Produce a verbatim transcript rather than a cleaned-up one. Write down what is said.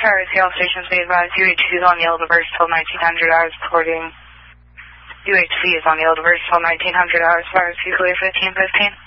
Tower, C L stations be advised. U H C is on Yellow Diverse till nineteen hundred hours, reporting. U H C is on Yellow Diverse till nineteen hundred hours, fire C clear fifteen fifteen.